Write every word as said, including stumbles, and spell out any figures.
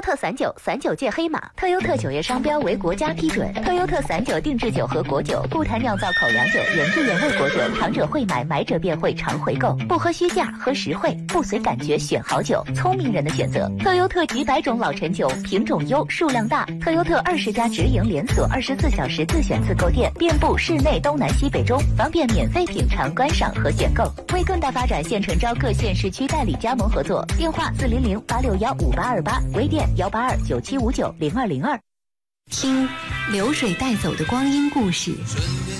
特散酒，散酒界黑马。特优特酒业商标为国家批准。特优特散酒定制酒和果酒，不谈酿造口粮酒、原汁原味果酒，尝者会买，买者便会常回购。不喝虚价，喝实惠，不随感觉选好酒，聪明人的选择。特优特几百种老陈酒，品种优，数量大。特优特二十家直营连锁，二十四小时自选自购店，遍布市内东南西北中，方便免费品尝、观赏和选购。为更大发展，现诚招各县市区代理加盟合作，电话四零零八六幺五八二八，微店幺八二九七五九零二零二。 听流水带走的光阴故事，